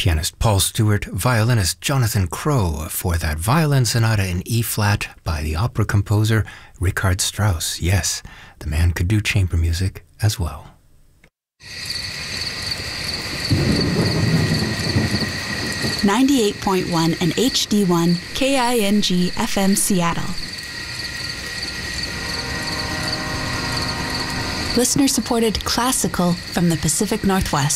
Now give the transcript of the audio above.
Pianist Paul Stewart, violinist Jonathan Crowe for that violin sonata in E-flat by the opera composer Richard Strauss. Yes, the man could do chamber music as well. 98.1 and HD1 KING FM Seattle. Listener-supported classical from the Pacific Northwest.